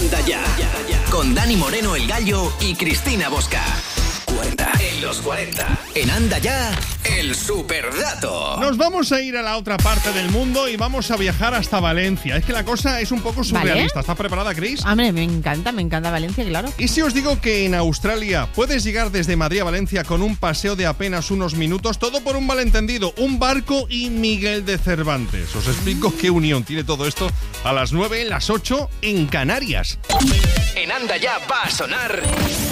Anda Ya. Con Dani Moreno el Gallo y Cristina Bosca. 40 en los 40. En Anda Ya, el superdato. Nos vamos a ir a la otra parte del mundo y vamos a viajar hasta Valencia. Es que la cosa es un poco surrealista. ¿Estás preparada, Cris? Hombre, me encanta Valencia, claro. ¿Y si os digo que en Australia puedes llegar desde Madrid a Valencia con un paseo de apenas unos minutos? Todo por un malentendido, un barco y Miguel de Cervantes. Os explico qué unión tiene todo esto a las 9, las 8 en Canarias. En Anda Ya va a sonar